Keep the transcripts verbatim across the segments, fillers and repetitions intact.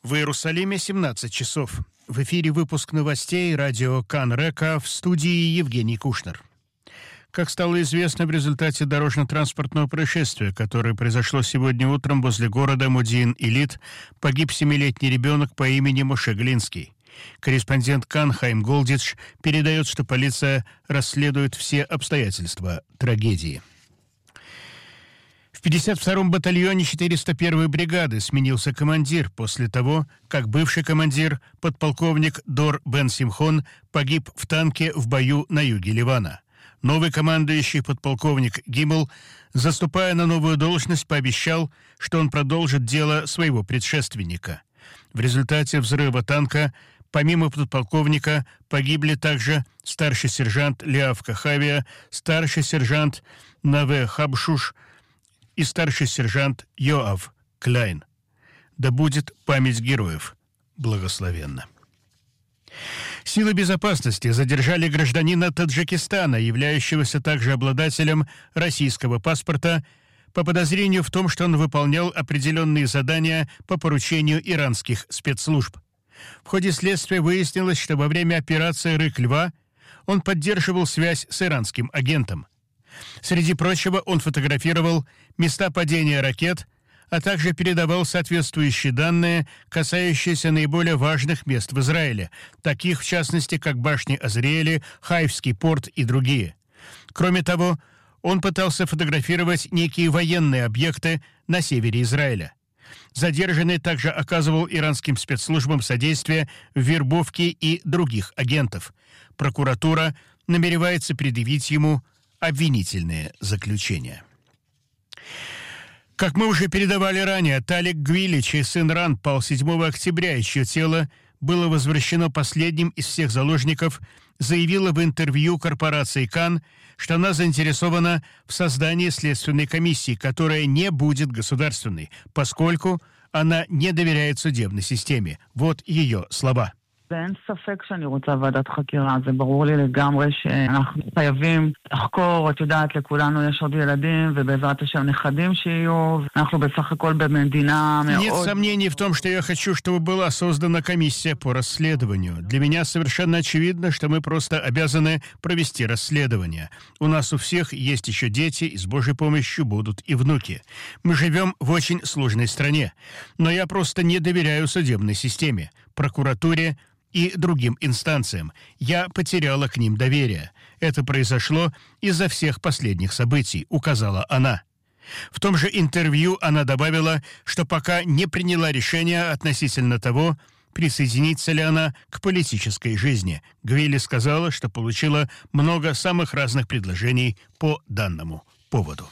В Иерусалиме семнадцать часов. В эфире выпуск новостей радио Кан Река, в студии Евгений Кушнер. Как стало известно, в результате дорожно-транспортного происшествия, которое произошло сегодня утром возле города Модиин-Илит, погиб семилетний ребенок по имени Моше Глинский. Корреспондент Кан Хайм Голдич передает, что полиция расследует все обстоятельства трагедии. В пятьдесят втором батальоне четыреста первой бригады сменился командир после того, как бывший командир, подполковник Дор Бен Симхон, погиб в танке в бою на юге Ливана. Новый командующий, подполковник Гиммел, заступая на новую должность, пообещал, что он продолжит дело своего предшественника. В результате взрыва танка, помимо подполковника, погибли также старший сержант Леав Кахавия, старший сержант Наве Хабшуш и старший сержант Йоав Кляйн. Да будет память героев благословенна. Силы безопасности задержали гражданина Таджикистана, являющегося также обладателем российского паспорта, по подозрению в том, что он выполнял определенные задания по поручению иранских спецслужб. В ходе следствия выяснилось, что во время операции «Рык Льва» он поддерживал связь с иранским агентом. Среди прочего, он фотографировал места падения ракет, а также передавал соответствующие данные, касающиеся наиболее важных мест в Израиле, таких, в частности, как башни Азриэли, Хайфский порт и другие. Кроме того, он пытался фотографировать некие военные объекты на севере Израиля. Задержанный также оказывал иранским спецслужбам содействие в вербовке и других агентов. Прокуратура намеревается предъявить ему обвинительные заключения. Как мы уже передавали ранее, Талик Гвили, чей сын Ран пал седьмого октября, и чье тело было возвращено последним из всех заложников, заявила в интервью корпорации Кан, что она заинтересована в создании следственной комиссии, которая не будет государственной, поскольку она не доверяет судебной системе. Вот ее слова. ואין ספק שאני רוצה ועדת חקירה, זה ברור לי לגמרי שאנחנו חייבים לחקור, את יודעת, לכולנו יש עוד ילדים, ובעזרת השם נכדים שיהיו, אנחנו בסך הכל במדינה מאוד... Нет сомнений в том, что я хочу, чтобы была создана комиссия по расследованию. Для меня совершенно очевидно, что мы просто обязаны провести расследование. У нас у всех есть еще дети, и с Божьей помощью будут и внуки. Мы живем в очень сложной стране, но я просто не доверяю судебной системе, прокуратуре и другим инстанциям. Я потеряла к ним доверие. Это произошло из-за всех последних событий, указала она. В том же интервью она добавила, что пока не приняла решения относительно того, присоединится ли она к политической жизни. Гвили сказала, что получила много самых разных предложений по данному поводу.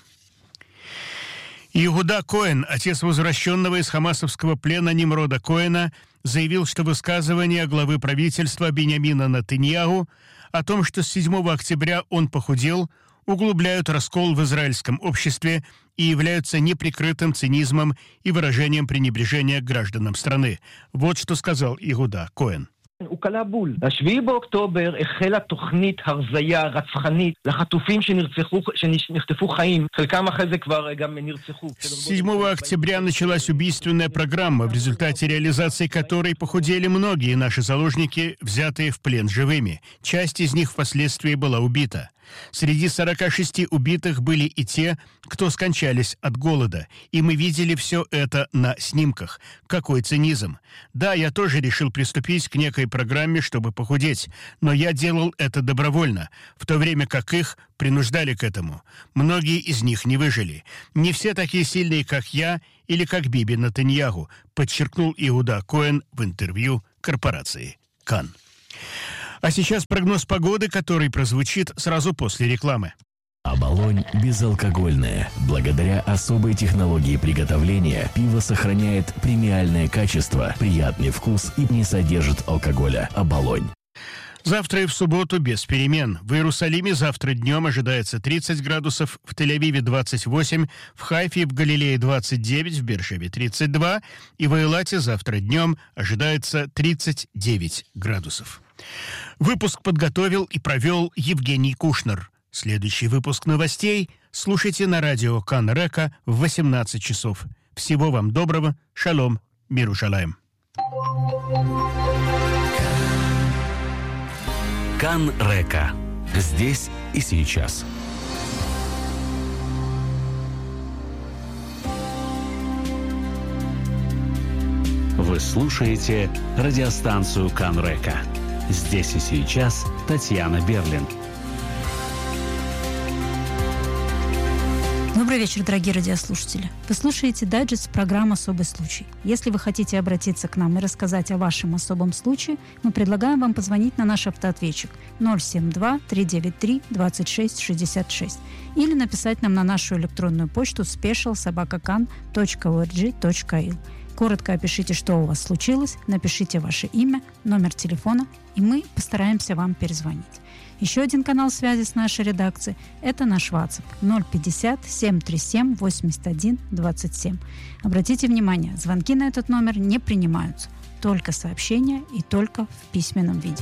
Иуда Коэн, отец возвращенного из хамасовского плена Нимрода Коэна, заявил, что высказывания главы правительства Биньямина Нетаньяху о том, что с седьмого октября он похудел, углубляют раскол в израильском обществе и являются неприкрытым цинизмом и выражением пренебрежения к гражданам страны. Вот что сказал Иуда Коэн. הוא קלה בול. בשביעי באוקטובר החלה תוכנית הרזיה רצחנית לחטופים שנרצחו, שנחטפו חיים. חלקם אחרי זה כבר גם נרצחו. седьмого октября началась убийственная программа, в результате реализации которой похудели многие наши заложники, взятые в плен живыми. Часть из них впоследствии была убита. Среди сорока шести убитых были и те, кто скончались от голода, и мы видели все это на снимках. Какой цинизм! Да, я тоже решил приступить к некой программе, чтобы похудеть, но я делал это добровольно, в то время как их принуждали к этому. Многие из них не выжили. Не все такие сильные, как я или как Биби Нетаньяху, подчеркнул Иуда Коэн в интервью корпорации Кан. А сейчас прогноз погоды, который прозвучит сразу после рекламы. Оболонь безалкогольное. Благодаря особой технологии приготовления пиво сохраняет премиальное качество, приятный вкус и не содержит алкоголя. Оболонь. Завтра и в субботу без перемен. В Иерусалиме завтра днем ожидается тридцать градусов, в Тель-Авиве двадцать восемь, в Хайфе и в Галилее двадцать девять, в Беэр-Шеве тридцать два, и в Эйлате завтра днем ожидается тридцать девять градусов. Выпуск подготовил и провел Евгений Кушнер. Следующий выпуск новостей слушайте на радио Кан Река в восемнадцать часов. Всего вам доброго. Шалом. Мир Ушалаем. Кан Река. Здесь и сейчас. Вы слушаете радиостанцию Кан Река. Здесь и сейчас Татьяна Берлин. Добрый вечер, дорогие радиослушатели. Вы слушаете дайджест программы «Особый случай». Если вы хотите обратиться к нам и рассказать о вашем особом случае, мы предлагаем вам позвонить на наш автоответчик ноль семь два три девять три двадцать шесть шестьдесят шесть или написать нам на нашу электронную почту спешиал собака кан точка орг точка ил. Коротко опишите, что у вас случилось, напишите ваше имя, номер телефона, и мы постараемся вам перезвонить. Еще один канал связи с нашей редакцией – это наш WhatsApp ноль пятьдесят семь тридцать семь восемьдесят один двадцать семь. Обратите внимание, звонки на этот номер не принимаются, только сообщения и только в письменном виде.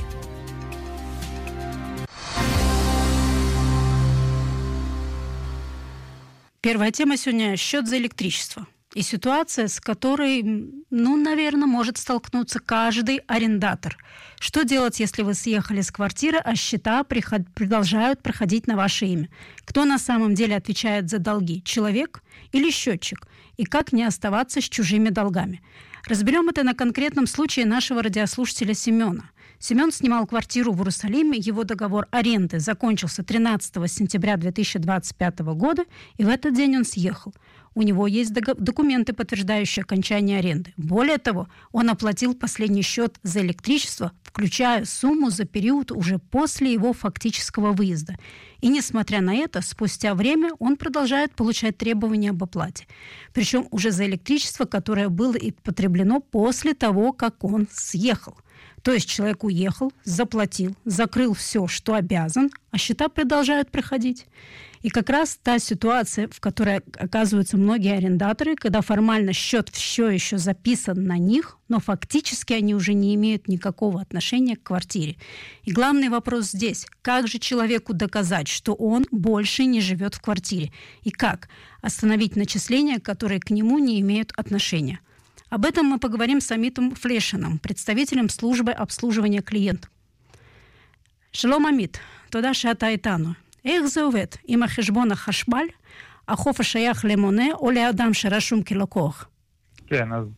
Первая тема сегодня – счет за электричество. И ситуация, с которой, ну, наверное, может столкнуться каждый арендатор. Что делать, если вы съехали с квартиры, а счета приход... продолжают проходить на ваше имя? Кто на самом деле отвечает за долги? Человек или счетчик? И как не оставаться с чужими долгами? Разберем это на конкретном случае нашего радиослушателя Семена. Семен снимал квартиру в Иерусалиме, его договор аренды закончился тринадцатого сентября две тысячи двадцать пятого года, и в этот день он съехал. У него есть документы, подтверждающие окончание аренды. Более того, он оплатил последний счет за электричество, включая сумму за период уже после его фактического выезда. И несмотря на это, спустя время он продолжает получать требования об оплате. Причем уже за электричество, которое было и потреблено после того, как он съехал. То есть человек уехал, заплатил, закрыл все, что обязан, а счета продолжают приходить. И как раз та ситуация, в которой оказываются многие арендаторы, когда формально счет все еще записан на них, но фактически они уже не имеют никакого отношения к квартире. И главный вопрос здесь: как же человеку доказать, что он больше не живет в квартире? И как остановить начисления, которые к нему не имеют отношения? Об этом мы поговорим с Амитом Флешиным, представителем службы обслуживания клиентов. Шалом, Амит. תודה שאתה איתנו. איך זה עובד? עם החשבון החשמל, החוב השייך למונה או לאדם שרשום כלקוח? כן, אז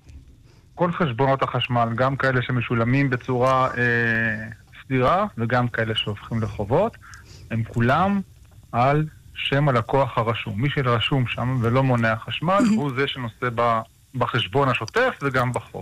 כל חשבונות החשמל, גם כאלה שמשולמים בצורה אה, סדירה, וגם כאלה שהופכים לחובות, הם כולם על שם הלקוח הרשום. מי שרשום שם ולא מונע חשמל, הוא זה שנושא ב... בחשבון השוטף וגם בחוב.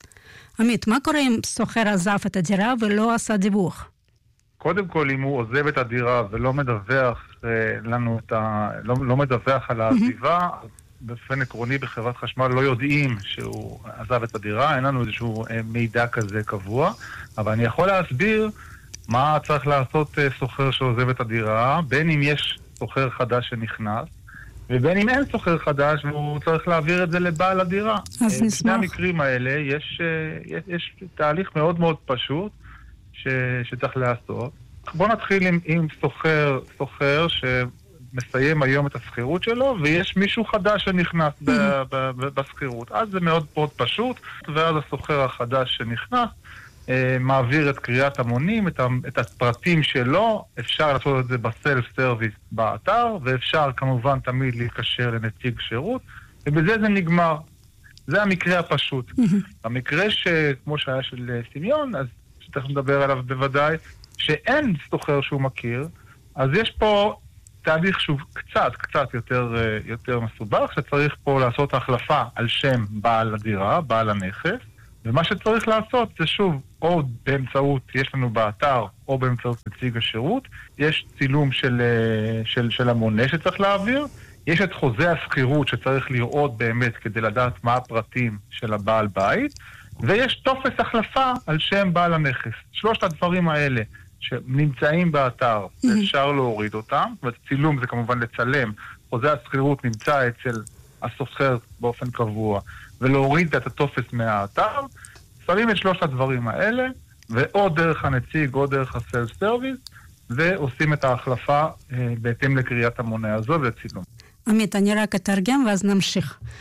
עמית, מה קורה אם סוחר עזב את הדירה ולא עשה דיווח? קודם כל, אם הוא עוזב את הדירה ולא מדווח אה, לנו את ה... לא, לא מדווח על העזיבה, באופן עקרוני בחברת חשמל לא יודעים שהוא עזב את הדירה, אין לנו איזשהו אה, מידע כזה קבוע, אבל אני יכול להסביר מה צריך לעשות אה, סוחר שעוזב את הדירה, בין אם יש סוחר חדש שנכנס, ובין אם אין סוחר חדש, והוא צריך להעביר את זה לבעל הדירה. אז נשמח. בשני המקרים האלה יש, יש, יש תהליך מאוד מאוד פשוט ש, שצריך לעשות. בוא נתחיל עם, עם סוחר, סוחר שמסיים היום את הסחירות שלו, ויש מישהו חדש שנכנס ב, ב, ב, בסחירות. אז זה מאוד מאוד פשוט, ואז הסוחר החדש שנכנס, מעביר את קריאת המונים, את, את הפרטים שלו, אפשר לעשות את זה בסלף סרוויס באתר, ואפשר כמובן תמיד להתקשר לנציג שירות, ובזה זה נגמר. זה המקרה הפשוט. המקרה שכמו שהיה של סמיון, אז שתכף נדבר עליו בוודאי, שאין סוחר שהוא מכיר, אז יש פה תהליך שהוא קצת, קצת יותר, יותר מסובך, שצריך פה לעשות החלפה על שם בעל הדירה, בעל הנכס, ומה שצריך לעשות זה שוב, או באמצעות, יש לנו באתר, או באמצעות נציג השירות, יש צילום של, של, של המונה שצריך להעביר, יש את חוזה הסחירות שצריך לראות באמת כדי לדעת מה הפרטים של הבעל בית, ויש טופס החלפה על שם בעל הנכס. שלושת הדברים האלה שנמצאים באתר, אפשר להוריד אותם, וצילום זה כמובן לצלם, חוזה הסחירות נמצא אצל הסוחר באופן קבוע, ולהוריד את הטופס מהאתר, שמים את שלושת הדברים האלה, ואו דרך הנציג או דרך הסלף סרוויס, ועושים את ההחלפה אה, בהתאם לקריאת המונה הזו וצילום. עמית, אני רק אתרגם ואז נמשיך.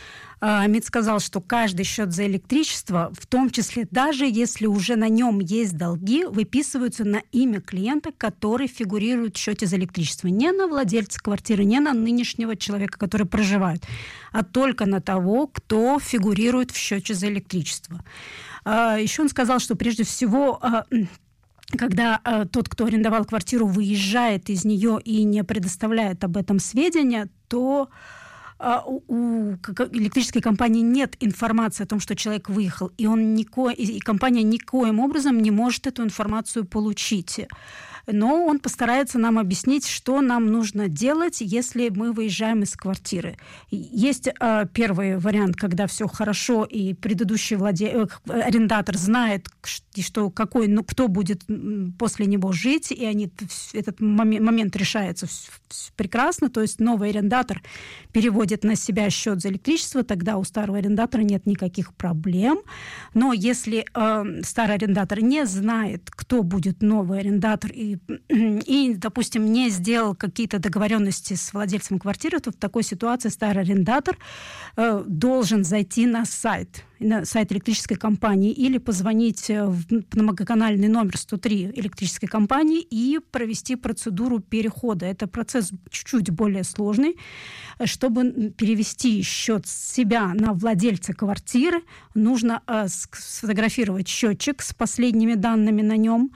Амид сказал, что каждый счет за электричество, в том числе даже если уже на нем есть долги, выписываются на имя клиента, который фигурирует в счете за электричество. Не на владельца квартиры, не на нынешнего человека, который проживает, а только на того, кто фигурирует в счете за электричество. Еще он сказал, что прежде всего, когда тот, кто арендовал квартиру, выезжает из нее и не предоставляет об этом сведения, то у электрической компании нет информации о том, что человек выехал, и, он нико... и компания никоим образом не может эту информацию получить. Но он постарается нам объяснить, что нам нужно делать, если мы выезжаем из квартиры. Есть э, первый вариант, когда все хорошо, и предыдущий владе... э, арендатор знает, что какой, ну, кто будет после него жить, и они, этот момент, момент решается прекрасно, то есть новый арендатор переводит на себя счет за электричество, тогда у старого арендатора нет никаких проблем. Но если э, старый арендатор не знает, кто будет новый арендатор, и и, допустим, не сделал какие-то договоренности с владельцем квартиры, то в такой ситуации старый арендатор э, должен зайти на сайт, на сайт электрической компании или позвонить в многоканальный номер сто три электрической компании и провести процедуру перехода. Это процесс чуть-чуть более сложный. Чтобы перевести счет с себя на владельца квартиры, нужно э, сфотографировать счетчик с последними данными на нем,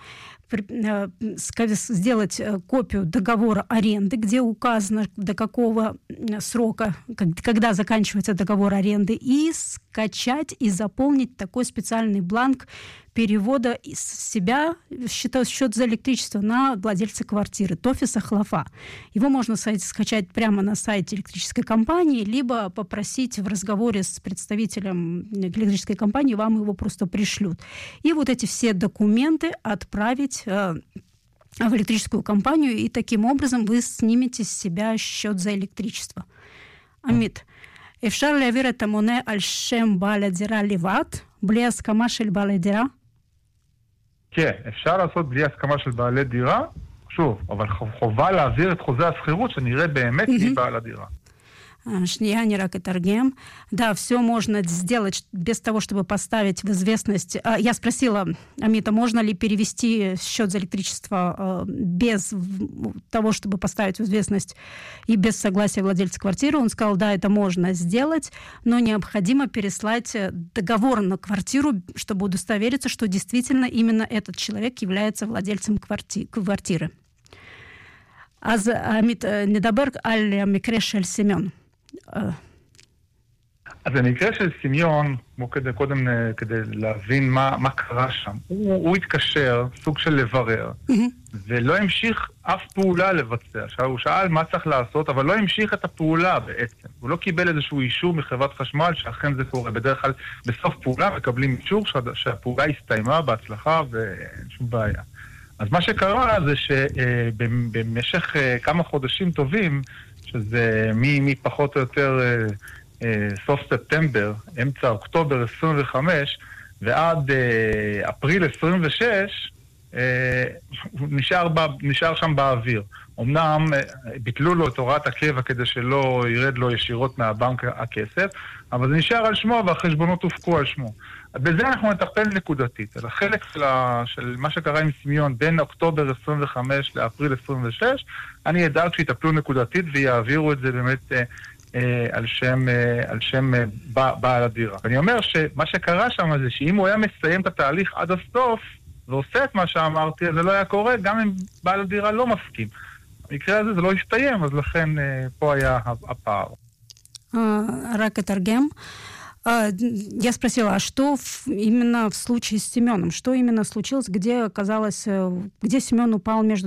сделать копию договора аренды, где указано, до какого срока, когда заканчивается договор аренды, и скачать и заполнить такой специальный бланк перевода из себя счета, счет за электричество на владельца квартиры, тофис ахлафа. Его можно скачать прямо на сайте электрической компании, либо попросить в разговоре с представителем электрической компании, вам его просто пришлют. И вот эти все документы отправить э, в электрическую компанию, и таким образом вы снимете с себя счет за электричество. Амид, אפשר להעביר את המונה על שם בעל הדירה לבד, בלי הסכמה של בעל הדירה? כן, אפשר לעשות בלי הסכמה של בעלי דירה, שוב, אבל חובה להעביר את חוזה השכירות שנראה באמת מבעל הדירה. Шния, не рак и торгем. Да, все можно сделать без того, чтобы поставить в известность. Я спросила Амита, можно ли перевести счет за электричество без того, чтобы поставить в известность и без согласия владельца квартиры. Он сказал, да, это можно сделать, но необходимо переслать договор на квартиру, чтобы удостовериться, что действительно именно этот человек является владельцем квартиры. אז עמית, נדבר על המקרה של סמיון. אז המקרה של סמיון, כמו כדי, קודם כדי להבין מה, מה קרה שם, הוא, הוא התקשר, סוג של לברר, mm-hmm. ולא המשיך אף פעולה לבצע. הוא שאל מה צריך לעשות, אבל לא המשיך את הפעולה בעצם. הוא לא קיבל איזשהו אישור מחברת חשמל שאכן זה קורה. בדרך כלל בסוף פעולה מקבלים אישור שהפעולה הסתיימה בהצלחה ואין שום בעיה. אז מה שקרה זה שבמשך כמה חודשים טובים, שזה מפחות או יותר סוף ספטמבר, אמצע אוקטובר עשרים וחמש, ועד אפריל עשרים ושש, הוא נשאר, נשאר שם באוויר. אמנם ביטלו לו את הוראת הקבע כדי שלא ירד לו ישירות מהבנק הכסף, אבל זה נשאר על שמו והחשבונות הופקו על שמו. בזה אנחנו נטפל נקודתית. על החלק של, ה... של מה שקרה עם סמיון בין אוקטובר עשרים וחמש לאפריל עשרים ושש, אני אדאג שיטפלו נקודתית ויעבירו את זה באמת אה, אה, על שם, אה, על שם אה, בעל הדירה. ואני אומר שמה שקרה שם זה שאם הוא היה מסיים את התהליך עד הסוף ועושה את מה שאמרתי, זה לא היה קורה גם אם בעל הדירה לא מסכים. במקרה הזה זה לא הסתיים, אז לכן אה, פה היה הפער. רק אתרגם. Я спросила, а что в, именно в случае с Семеном? Что именно случилось, где оказалось, где Семен упал между